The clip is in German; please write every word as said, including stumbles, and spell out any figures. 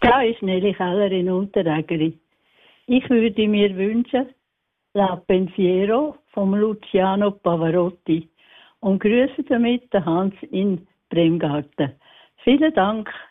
Da ist Nelly Keller in Unterägeri. Ich würde mir wünschen, La Pensiero vom Luciano Pavarotti und grüße damit den Hans in Bremgarten. Vielen Dank.